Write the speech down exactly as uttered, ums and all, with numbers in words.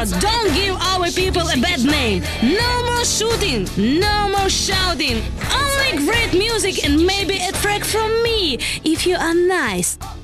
Remember, don't give our people a bad name. No more shooting, no more shouting. Only great music and maybe a track from me, if you are nice.